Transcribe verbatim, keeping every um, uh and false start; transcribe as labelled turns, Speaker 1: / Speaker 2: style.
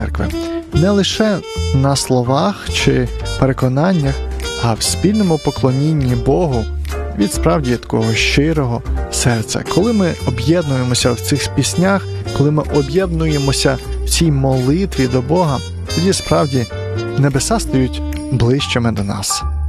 Speaker 1: церкви. Не лише на словах чи переконаннях, а в спільному поклонінні Богу від справді такого щирого серця. Коли ми об'єднуємося в цих піснях, коли ми об'єднуємося в цій молитві до Бога, тоді справді небеса стають ближчими до нас.